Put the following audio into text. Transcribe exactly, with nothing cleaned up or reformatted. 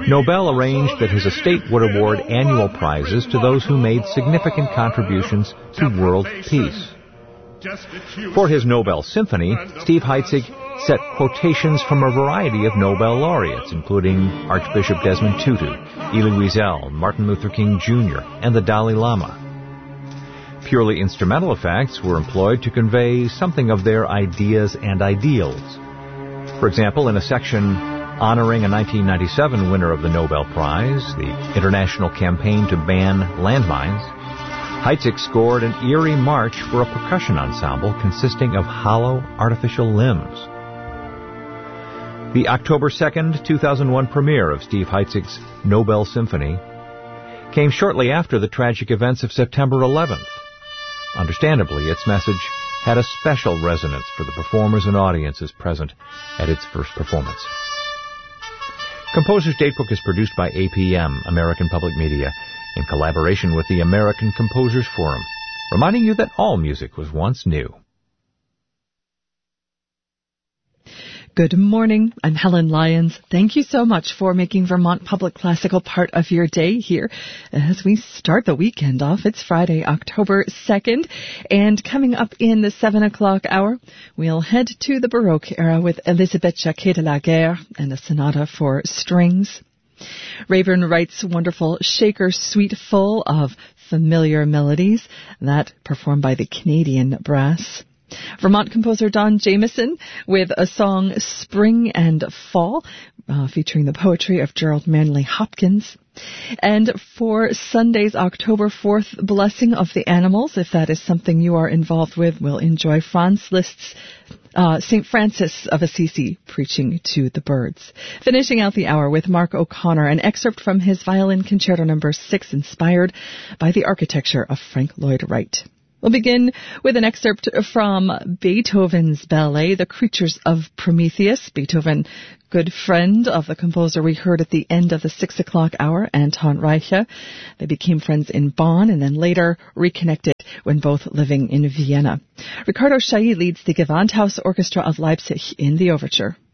Nobel arranged that his estate would award annual prizes to those who made significant contributions to world peace. For his Nobel Symphony, Steve Heitzig set quotations from a variety of Nobel laureates, including Archbishop Desmond Tutu, Elie Wiesel, Martin Luther King Junior, and the Dalai Lama. Purely instrumental effects were employed to convey something of their ideas and ideals. For example, in a section honoring a nineteen ninety-seven winner of the Nobel Prize, the International Campaign to Ban Landmines, Heitzig scored an eerie march for a percussion ensemble consisting of hollow artificial limbs. The October second, two thousand one premiere of Steve Heitzig's Nobel Symphony came shortly after the tragic events of September eleventh. Understandably, its message had a special resonance for the performers and audiences present at its first performance. Composer's Datebook is produced by A P M, American Public Media, in collaboration with the American Composers Forum, reminding you that all music was once new. Good morning. I'm Helen Lyons. Thank you so much for making Vermont Public Classical part of your day here as we start the weekend off. It's Friday, October second, and coming up in the seven o'clock hour, we'll head to the Baroque era with Elisabeth Jacquet de la Guerre and a sonata for strings. Rayburn Wright's wonderful Shaker Suite full of familiar melodies, that performed by the Canadian Brass. Vermont composer Don Jamieson with a song Spring and Fall, uh, featuring the poetry of Gerald Manley Hopkins. And for Sunday's October fourth Blessing of the Animals, if that is something you are involved with, we'll enjoy Franz Liszt's uh, Saint Francis of Assisi preaching to the birds. Finishing out the hour with Mark O'Connor, an excerpt from his Violin Concerto number six, inspired by the architecture of Frank Lloyd Wright. We'll begin with an excerpt from Beethoven's ballet, The Creatures of Prometheus. Beethoven, good friend of the composer we heard at the end of the six o'clock hour, Anton Reicha. They became friends in Bonn and then later reconnected when both living in Vienna. Ricardo Chailly leads the Gewandhaus Orchestra of Leipzig in the overture.